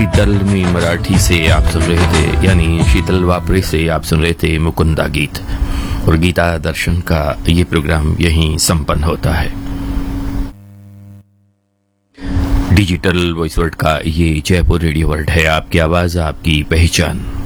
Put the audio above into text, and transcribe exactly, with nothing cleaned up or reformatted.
शीतलमी मराठी से आप सुन रहे थे, यानी शीतल वापरे से आप सुन रहे थे मुकुंदा गीत। और गीता दर्शन का ये प्रोग्राम यहीं संपन्न होता है। डिजिटल वॉइस वर्ल्ड का ये जयपुर रेडियो वर्ल्ड है, आपकी आवाज आपकी पहचान।